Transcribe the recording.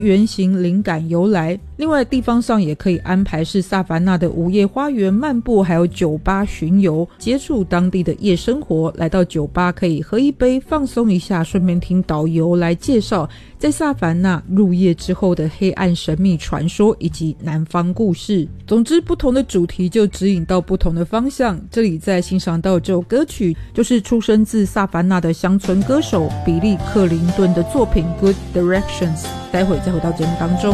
原型灵感由来。另外地方上也可以安排是萨凡纳的午夜花园漫步，还有酒吧巡游，接触当地的夜生活。来到酒吧可以喝一杯放松一下，顺便听导游来介绍在萨凡纳入夜之后的黑暗神秘传说以及南方故事。总之不同的主题就指引到不同的方向。这里在欣赏到这首歌曲就是出生自萨凡纳的乡村歌手比利克林顿的作品 Good Directions。待会再回到节目当中。